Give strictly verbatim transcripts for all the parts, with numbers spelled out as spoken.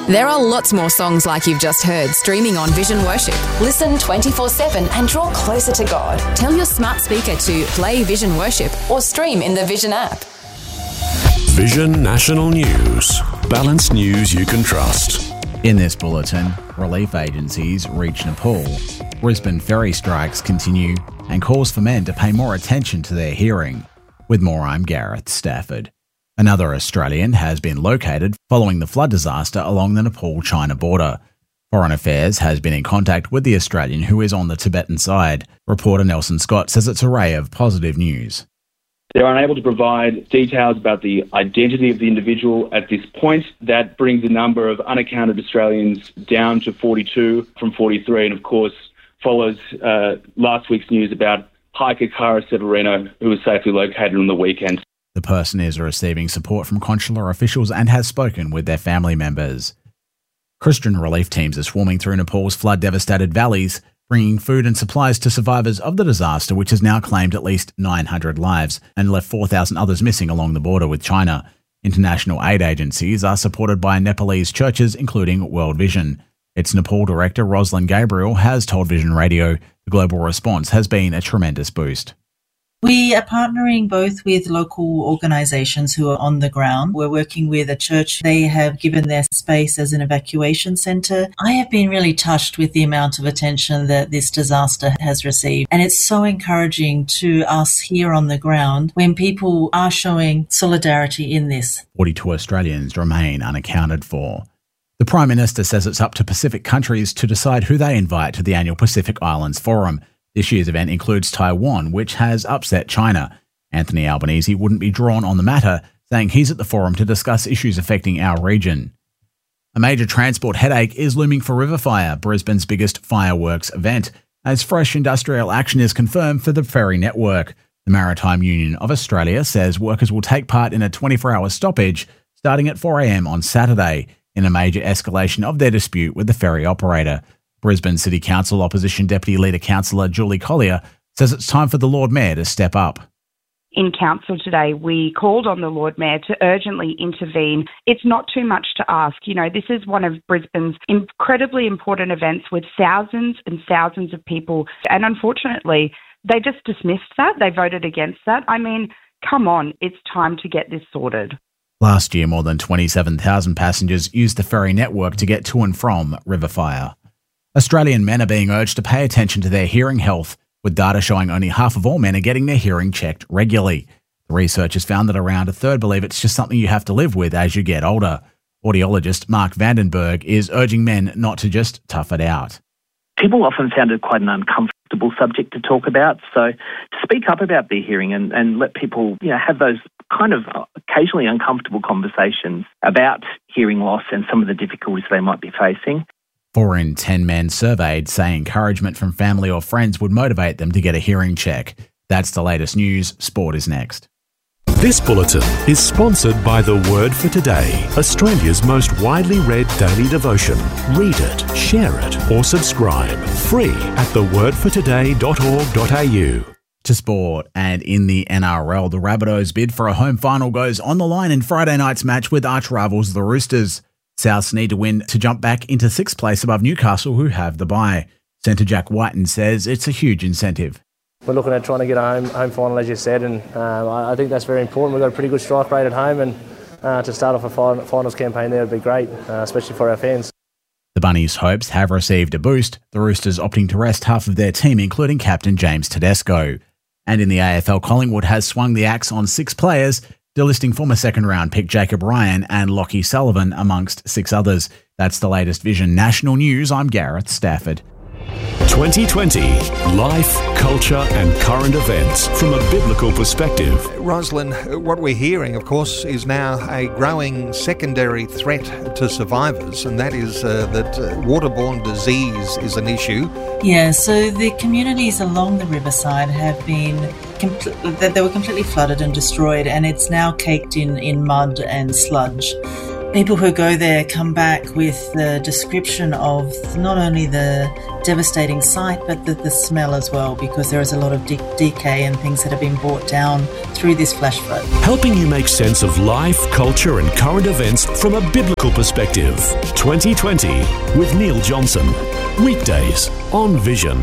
There are lots more songs like you've just heard streaming on Vision Worship. Listen twenty-four seven and draw closer to God. Tell your smart speaker to play Vision Worship or stream in the Vision app. Vision National News. Balanced news you can trust. In this bulletin, relief agencies reach Nepal. Brisbane ferry strikes continue and calls for men to pay more attention to their hearing. With more, I'm Gareth Stafford. Another Australian has been located following the flood disaster along the Nepal-China border. Foreign Affairs has been in contact with the Australian who is on the Tibetan side. Reporter Nelson Scott says it's a ray of positive news. They're unable to provide details about the identity of the individual at this point. That brings the number of unaccounted Australians down to forty-two from forty-three, and of course follows uh, last week's news about hiker Cara Severino, who was safely located on the weekend. The person is receiving support from consular officials and has spoken with their family members. Christian relief teams are swarming through Nepal's flood-devastated valleys, bringing food and supplies to survivors of the disaster, which has now claimed at least nine hundred lives and left four thousand others missing along the border with China. International aid agencies are supported by Nepalese churches, including World Vision. Its Nepal director, Rosalind Gabriel, has told Vision Radio the global response has been a tremendous boost. We are partnering both with local organisations who are on the ground. We're working with a church. They have given their space as an evacuation centre. I have been really touched with the amount of attention that this disaster has received. And it's so encouraging to us here on the ground when people are showing solidarity in this. forty-two Australians remain unaccounted for. The Prime Minister says it's up to Pacific countries to decide who they invite to the annual Pacific Islands Forum. This year's event includes Taiwan, which has upset China. Anthony Albanese wouldn't be drawn on the matter, saying he's at the forum to discuss issues affecting our region. A major transport headache is looming for Riverfire, Brisbane's biggest fireworks event, as fresh industrial action is confirmed for the ferry network. The Maritime Union of Australia says workers will take part in a twenty-four hour stoppage starting at four a m on Saturday in a major escalation of their dispute with the ferry operator. Brisbane City Council Opposition Deputy Leader Councillor Julie Collier says it's time for the Lord Mayor to step up. In Council today, we called on the Lord Mayor to urgently intervene. It's not too much to ask. You know, this is one of Brisbane's incredibly important events with thousands and thousands of people. And unfortunately, they just dismissed that. They voted against that. I mean, come on, it's time to get this sorted. Last year, more than twenty-seven thousand passengers used the ferry network to get to and from Riverfire. Australian men are being urged to pay attention to their hearing health, with data showing only half of all men are getting their hearing checked regularly. The researchers found that around a third believe it's just something you have to live with as you get older. Audiologist Mark Vandenberg is urging men not to just tough it out. People often found it quite an uncomfortable subject to talk about, so speak up about their hearing and, and let people, you know, have those kind of occasionally uncomfortable conversations about hearing loss and some of the difficulties they might be facing. Four in ten men surveyed say encouragement from family or friends would motivate them to get a hearing check. That's the latest news. Sport is next. This bulletin is sponsored by The Word for Today, Australia's most widely read daily devotion. Read it, share it, or subscribe. Free at the word for today dot org dot a u. To sport, and in the N R L, the Rabbitohs' bid for a home final goes on the line in Friday night's match with arch rivals the Roosters. Souths need to win to jump back into sixth place above Newcastle, who have the bye. Centre Jack Whiten says it's a huge incentive. We're looking at trying to get a home, home final, as you said, and uh, I think that's very important. We've got a pretty good strike rate at home, and uh, to start off a finals campaign there would be great, uh, especially for our fans. The Bunnies' hopes have received a boost, the Roosters opting to rest half of their team, including captain James Tedesco. And in the A F L, Collingwood has swung the axe on six players, delisting former second-round pick Jacob Ryan and Lockie Sullivan amongst six others. That's the latest Vision National News. I'm Gareth Stafford. twenty twenty. Life, culture and current events from a biblical perspective. Rosalind, what we're hearing, of course, is now a growing secondary threat to survivors, and that is uh, that uh, waterborne disease is an issue. Yeah, so the communities along the riverside have been, compl- they were completely flooded and destroyed, and it's now caked in, in mud and sludge. People who go there come back with the description of not only the devastating sight, but the, the smell as well, because there is a lot of de- decay and things that have been brought down through this flash flood. Helping you make sense of life, culture and current events from a biblical perspective. twenty twenty with Neil Johnson. Weekdays on Vision.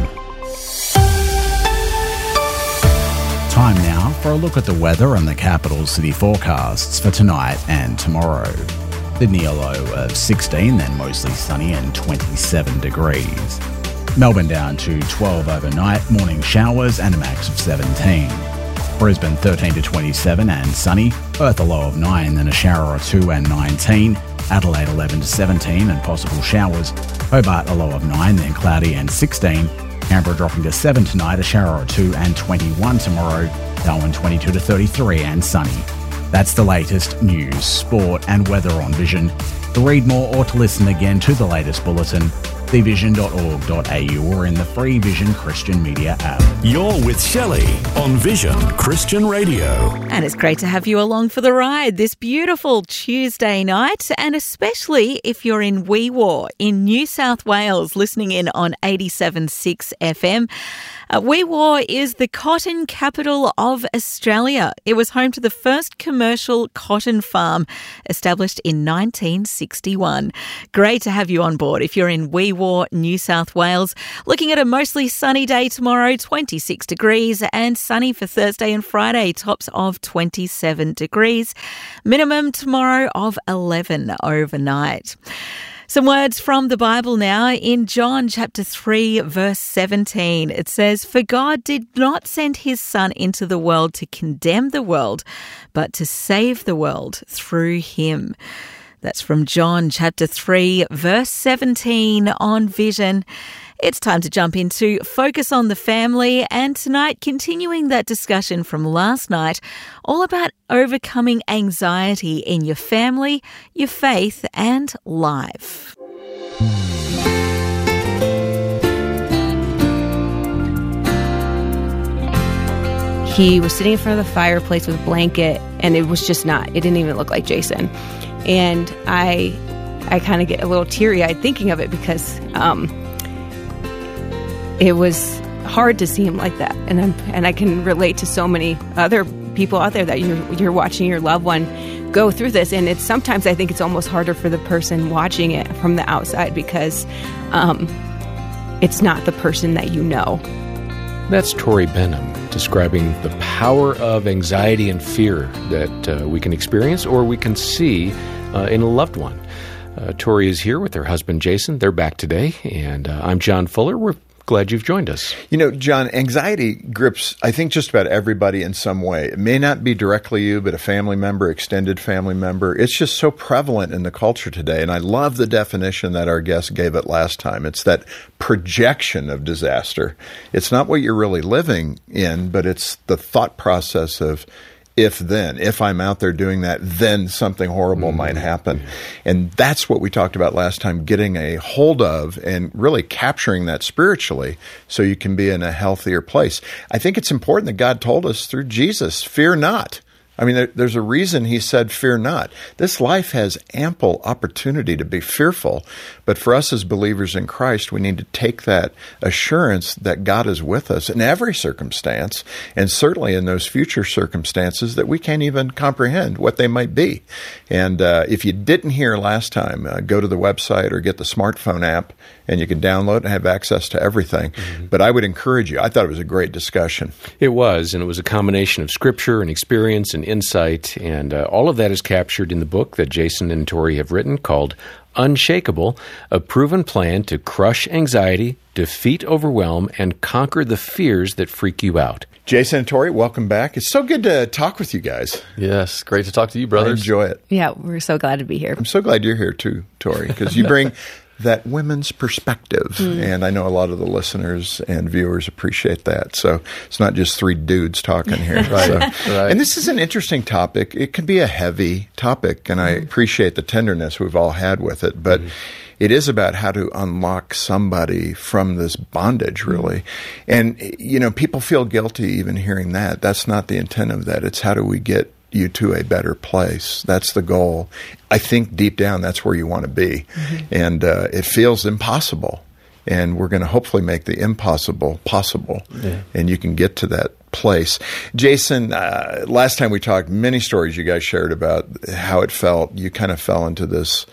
Time now for a look at the weather and the capital city forecasts for tonight and tomorrow. Sydney a low of sixteen, then mostly sunny and twenty-seven degrees. Melbourne down to twelve overnight, morning showers and a max of seventeen. Brisbane thirteen to twenty-seven and sunny. Perth a low of nine, then a shower or two and nineteen. Adelaide eleven to seventeen and possible showers. Hobart a low of nine, then cloudy and sixteen. Canberra dropping to seven tonight, a shower or two and twenty-one tomorrow. Darwin twenty-two to thirty-three and sunny. That's the latest news, sport and weather on Vision. To read more or to listen again to the latest bulletin, the vision dot org dot a u or in the free Vision Christian Media app. You're with Shelley on Vision Christian Radio. And it's great to have you along for the ride this beautiful Tuesday night, and especially if you're in Wee Waa in New South Wales, listening in on eighty-seven point six F M. Uh, Wee Waa is the cotton capital of Australia. It was home to the first commercial cotton farm established in nineteen sixty-one. Great to have you on board if you're in Wee Waa, New South Wales. Looking at a mostly sunny day tomorrow, twenty-six degrees, and sunny for Thursday and Friday, tops of twenty-seven degrees. Minimum tomorrow of eleven overnight. Some words from the Bible now. In John chapter three, verse seventeen, it says, "For God did not send his Son into the world to condemn the world, but to save the world through him." That's from John chapter three, verse seventeen on Vision. It's time to jump into Focus on the Family, and tonight continuing that discussion from last night, all about overcoming anxiety in your family, your faith and life. He was sitting in front of the fireplace with a blanket, and it was just not, it didn't even look like Jason. And I I kind of get a little teary-eyed thinking of it because um, it was hard to see him like that. And I'm, and I can relate to so many other people out there that you're, you're watching your loved one go through this. And it's sometimes I think it's almost harder for the person watching it from the outside because um, it's not the person that you know. That's Tori Benham describing the power of anxiety and fear that uh, we can experience or we can see uh, in a loved one. Uh, Tori is here with her husband, Jason. They're back today, and uh, I'm John Fuller. We're glad you've joined us. You know, John, anxiety grips, I think, just about everybody in some way. It may not be directly you, but a family member, extended family member. It's just so prevalent in the culture today. And I love the definition that our guest gave it last time. It's that projection of disaster. It's not what you're really living in, but it's the thought process of if then, if I'm out there doing that, then something horrible mm-hmm. might happen. Mm-hmm. And that's what we talked about last time, getting a hold of and really capturing that spiritually so you can be in a healthier place. I think it's important that God told us through Jesus, fear not. I mean, there, there's a reason he said, fear not. This life has ample opportunity to be fearful. But for us as believers in Christ, we need to take that assurance that God is with us in every circumstance, and certainly in those future circumstances that we can't even comprehend what they might be. And uh, if you didn't hear last time, uh, go to the website or get the smartphone app, and you can download and have access to everything. Mm-hmm. But I would encourage you. I thought it was a great discussion. It was, and it was a combination of scripture and experience and insight, and uh, all of that is captured in the book that Jason and Tori have written called Unshakable, a proven plan to crush anxiety, defeat overwhelm, and conquer the fears that freak you out. Jason and Tori, welcome back. It's so good to talk with you guys. Yes, great to talk to you, brothers. I enjoy it. Yeah, we're so glad to be here. I'm so glad you're here too, Tori, because you bring that women's perspective. Mm. And I know a lot of the listeners and viewers appreciate that. So it's not just three dudes talking here. right, so, right. And this is an interesting topic. It can be a heavy topic, and I appreciate the tenderness we've all had with it. But mm. it is about how to unlock somebody from this bondage, really. And, you know, people feel guilty even hearing that. That's not the intent of that. It's how do we get you to a better place. That's the goal. I think deep down that's where you want to be. Mm-hmm. And uh, it feels impossible. And we're going to hopefully make the impossible possible. Yeah. And you can get to that place. Jason, uh, last time we talked, many stories you guys shared about how it felt. You kind of fell into this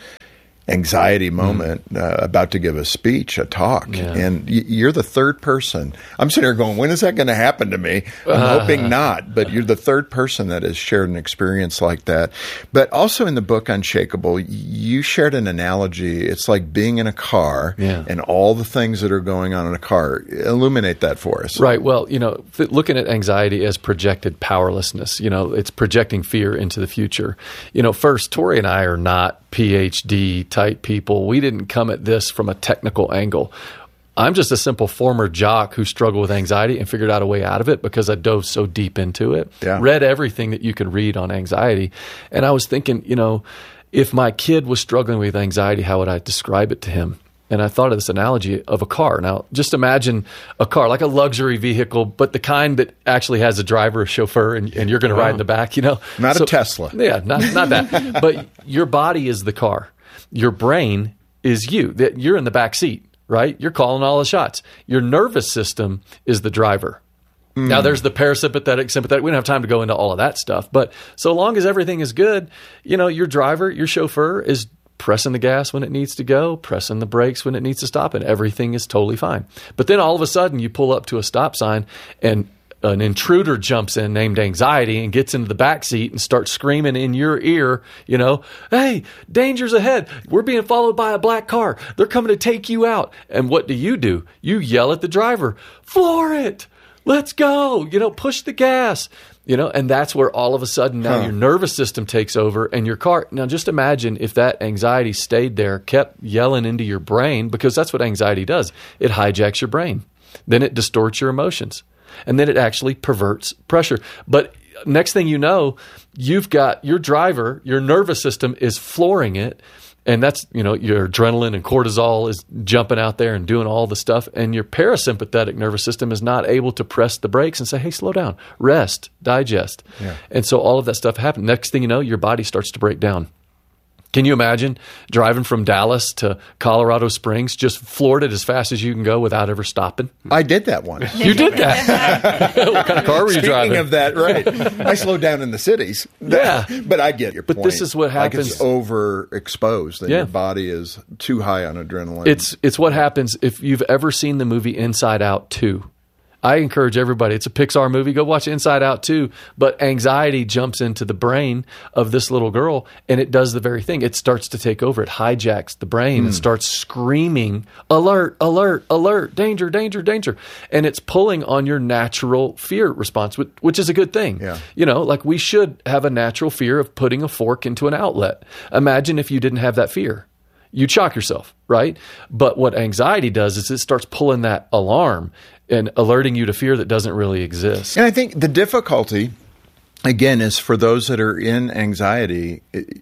anxiety moment, mm. uh, about to give a speech, a talk, yeah. and y- you're the third person. I'm sitting here going, when is that going to happen to me? I'm uh, hoping not, but you're the third person that has shared an experience like that. But also in the book Unshakable, you shared an analogy. It's like being in a car yeah. and all the things that are going on in a car. Illuminate that for us. Right. Well, you know, th- looking at anxiety as projected powerlessness, you know, it's projecting fear into the future. You know, first, Tori and I are not P H D type people. We didn't come at this from a technical angle. I'm just a simple former jock who struggled with anxiety and figured out a way out of it because I dove so deep into it. Yeah. Read everything that you could read on anxiety. And I was thinking, you know, if my kid was struggling with anxiety, how would I describe it to him? And I thought of this analogy of a car. Now, just imagine a car, like a luxury vehicle, but the kind that actually has a driver, a chauffeur, and, and you're going to wow. ride in the back, you know? Not so, a Tesla. Yeah, not, not that. But your body is the car. Your brain is you. That You're in the back seat, right? You're calling all the shots. Your nervous system is the driver. Mm. Now, there's the parasympathetic, sympathetic. We don't have time to go into all of that stuff. But so long as everything is good, you know, your driver, your chauffeur is pressing the gas when it needs to go, pressing the brakes when it needs to stop, and everything is totally fine. But then all of a sudden you pull up to a stop sign and an intruder jumps in named anxiety and gets into the back seat and starts screaming in your ear, you know, hey, danger's ahead. We're being followed by a black car. They're coming to take you out. And what do you do? You yell at the driver, floor it. Let's go. You know, push the gas. You know, and that's where all of a sudden now huh. your nervous system takes over and your car. Now, just imagine if that anxiety stayed there, kept yelling into your brain, because that's what anxiety does. It hijacks your brain. Then it distorts your emotions. And then it actually perverts pressure. But next thing you know, you've got your driver, your nervous system is flooring it. And that's, you know, your adrenaline and cortisol is jumping out there and doing all the stuff. And your parasympathetic nervous system is not able to press the brakes and say, hey, slow down, rest, digest. Yeah. And so all of that stuff happens. Next thing you know, your body starts to break down. Can you imagine driving from Dallas to Colorado Springs, just floored it as fast as you can go without ever stopping? I did that once. You did that? What kind of car were you Speaking driving? Speaking of that, right. I slowed down in the cities. Yeah. But I get your but point. But this is what happens. Like it's overexposed, that yeah. your body is too high on adrenaline. It's, it's what happens if you've ever seen the movie Inside Out two. I encourage everybody. It's a Pixar movie. Go watch Inside Out two. But anxiety jumps into the brain of this little girl, and it does the very thing. It starts to take over. It hijacks the brain mm. and starts screaming, alert, alert, alert, danger, danger, danger. And it's pulling on your natural fear response, which, which is a good thing. Yeah. You know, like we should have a natural fear of putting a fork into an outlet. Imagine if you didn't have that fear. You'd shock yourself, right? But what anxiety does is it starts pulling that alarm and alerting you to fear that doesn't really exist. And I think the difficulty, again, is for those that are in anxiety,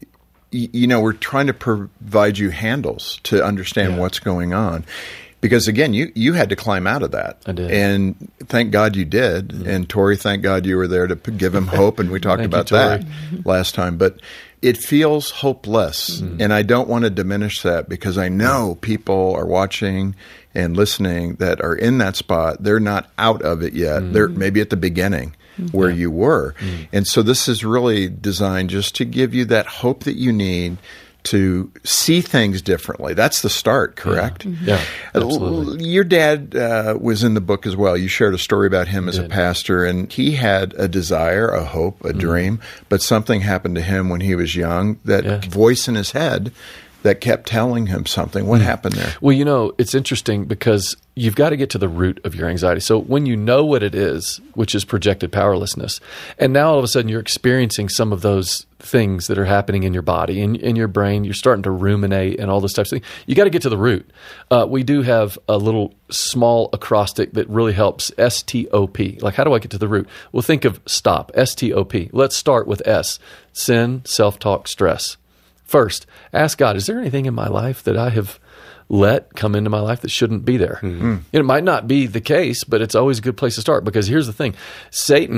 you know, we're trying to provide you handles to understand yeah. what's going on. Because, again, you, you had to climb out of that. I did. And thank God you did. Mm-hmm. And, Tori, thank God you were there to give him hope. And we talked about you, that last time. But it feels hopeless. Mm-hmm. And I don't want to diminish that because I know people are watching and listening that are in that spot. They're not out of it yet. Mm-hmm. They're maybe at the beginning mm-hmm. where yeah. you were. Mm-hmm. And so this is really designed just to give you that hope that you need to see things differently. That's the start, correct? Yeah, mm-hmm. yeah absolutely. Your dad uh, was in the book as well. You shared a story about him as a pastor, and he had a desire, a hope, a mm-hmm. dream, but something happened to him when he was young, that yeah. voice in his head that kept telling him something. What mm-hmm. happened there? Well, you know, it's interesting because you've got to get to the root of your anxiety. So when you know what it is, which is projected powerlessness, and now all of a sudden you're experiencing some of those things that are happening in your body, in, in your brain, you're starting to ruminate and all those types of things. You got to get to the root. Uh, we do have a little small acrostic that really helps, S T O P. Like, how do I get to the root? Well, think of STOP, S T O P. Let's start with S, sin, self-talk, stress. First, ask God, is there anything in my life that I have let come into my life that shouldn't be there? Mm-hmm. It might not be the case, but it's always a good place to start because here's the thing. Satan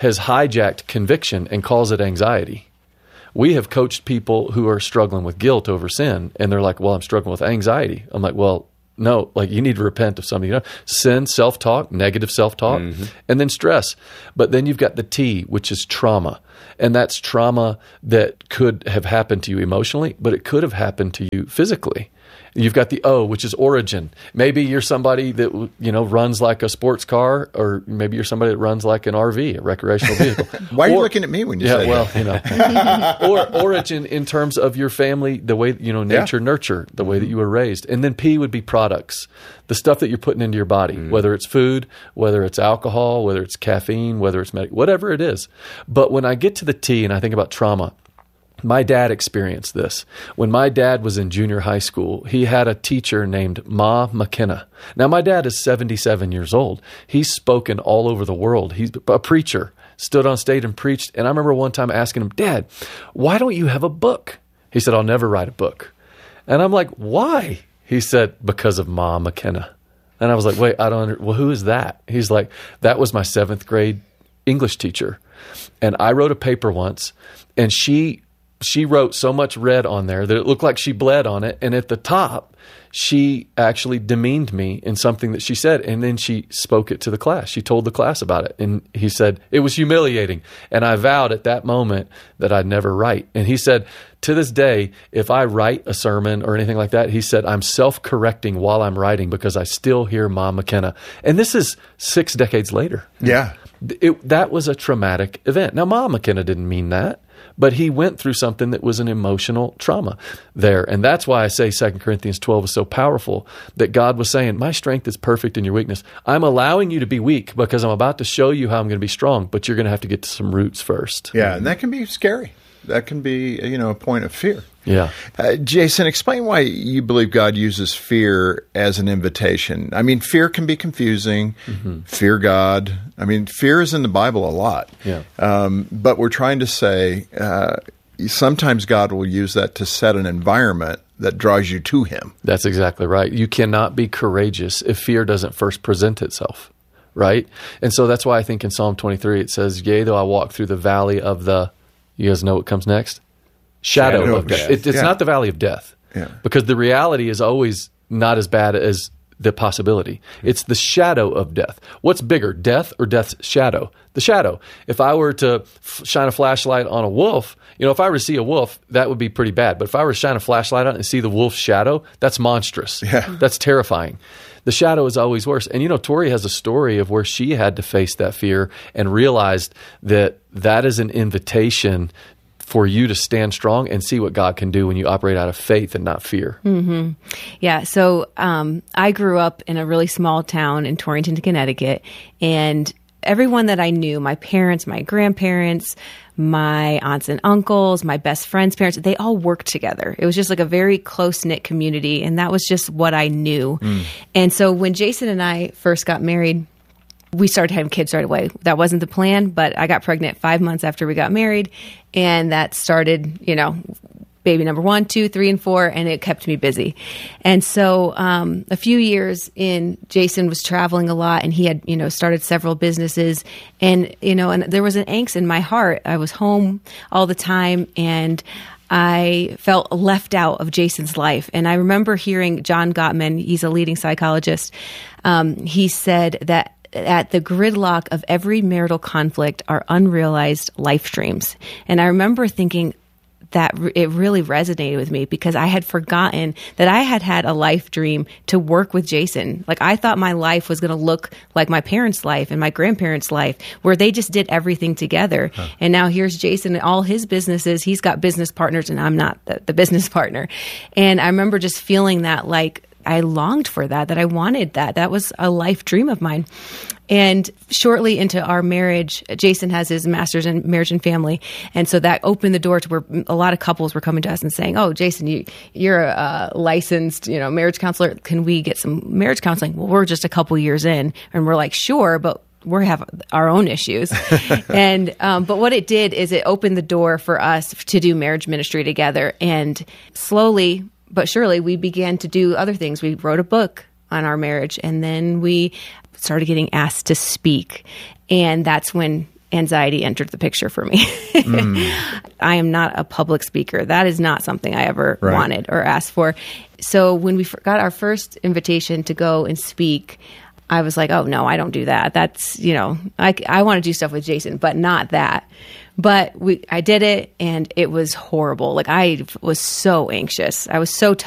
has hijacked conviction and calls it anxiety. We have coached people who are struggling with guilt over sin, and they're like, well, I'm struggling with anxiety. I'm like, well, no, like you need to repent of something. You know, sin, self-talk, negative self-talk, mm-hmm. and then stress. But then you've got the T, which is trauma. And that's trauma that could have happened to you emotionally, but it could have happened to you physically. You've got the O, which is origin. Maybe you're somebody that, you know, runs like a sports car, or maybe you're somebody that runs like an R V, a recreational vehicle. Why are or, you looking at me when you yeah, say well, that? You know. Or origin in terms of your family, the way, you know, nature, yeah. nurture, the way that you were raised. And then P would be products, the stuff that you're putting into your body, mm. whether it's food, whether it's alcohol, whether it's caffeine, whether it's medic, whatever it is. But when I get to the T and I think about trauma, my dad experienced this. When my dad was in junior high school, he had a teacher named Ma McKenna. Now, my dad is seventy-seven years old. He's spoken all over the world. He's a preacher, stood on stage and preached. And I remember one time asking him, Dad, why don't you have a book? He said, I'll never write a book. And I'm like, why? He said, because of Ma McKenna. And I was like, wait, I don't under- well, who is that? He's like, that was my seventh grade English teacher. And I wrote a paper once, and she... She wrote so much red on there that it looked like she bled on it. And at the top, she actually demeaned me in something that she said. And then she spoke it to the class. She told the class about it. And he said, it was humiliating. And I vowed at that moment that I'd never write. And he said, to this day, if I write a sermon or anything like that, he said, I'm self-correcting while I'm writing because I still hear Ma McKenna. And this is six decades later. Yeah. It, that was a traumatic event. Now, Ma McKenna didn't mean that. But he went through something that was an emotional trauma there. And that's why I say Second Corinthians twelve is so powerful, that God was saying, my strength is perfect in your weakness. I'm allowing you to be weak because I'm about to show you how I'm going to be strong, but you're going to have to get to some roots first. Yeah, and that can be scary. That can be, you know, a point of fear. Yeah. Uh, Jason, explain why you believe God uses fear as an invitation. I mean, fear can be confusing. Mm-hmm. Fear God. I mean, fear is in the Bible a lot. Yeah. Um, but we're trying to say uh, sometimes God will use that to set an environment that draws you to Him. That's exactly right. You cannot be courageous if fear doesn't first present itself, right? And so that's why I think in Psalm twenty-three it says, yea, though I walk through the valley of the, you guys know what comes next? Shadow, Shadow of death. death. It, it's yeah. not the valley of death. Yeah. Because the reality is always not as bad as the possibility. It's the shadow of death. What's bigger, death or death's shadow? The shadow. If I were to f- shine a flashlight on a wolf, you know, if I were to see a wolf, that would be pretty bad. But if I were to shine a flashlight on it and see the wolf's shadow, that's monstrous. Yeah. That's terrifying. The shadow is always worse. And, you know, Tori has a story of where she had to face that fear and realized that that is an invitation for you to stand strong and see what God can do when you operate out of faith and not fear. Mm-hmm. Yeah. So um, I grew up in a really small town in Torrington, Connecticut, and everyone that I knew, my parents, my grandparents, my aunts and uncles, my best friends' parents, they all worked together. It was just like a very close-knit community, and that was just what I knew. Mm. And so when Jason and I first got married, we started having kids right away. That wasn't the plan, but I got pregnant five months after we got married, and that started, you know, baby number one, two, three, and four, and it kept me busy. And so um, a few years in, Jason was traveling a lot, and he had, you know, started several businesses, and, you know, and there was an angst in my heart. I was home all the time, and I felt left out of Jason's life. And I remember hearing John Gottman, he's a leading psychologist, um, he said that at the gridlock of every marital conflict are unrealized life dreams. And I remember thinking that it really resonated with me because I had forgotten that I had had a life dream to work with Jason. Like I thought my life was going to look like my parents' life and my grandparents' life, where they just did everything together. Huh. And now here's Jason and all his businesses. He's got business partners and I'm not the, the business partner. And I remember just feeling that like I longed for that, that I wanted that. That was a life dream of mine. And shortly into our marriage, Jason has his master's in marriage and family. And so that opened the door to where a lot of couples were coming to us and saying, oh, Jason, you, you're a licensed, you know, marriage counselor. Can we get some marriage counseling? Well, we're just a couple years in. And we're like, sure, but we have our own issues. and um, but what it did is it opened the door for us to do marriage ministry together. And slowly but surely we began to do other things. We wrote a book on our marriage, and then we started getting asked to speak. And that's when anxiety entered the picture for me. mm. I am not a public speaker. That is not something I ever right. wanted or asked for. So when we got our first invitation to go and speak, I was like, oh, no, I don't do that. That's, you know, I, I want to do stuff with Jason, but not that. But we, I did it, and it was horrible. Like, I was so anxious. I was so tired.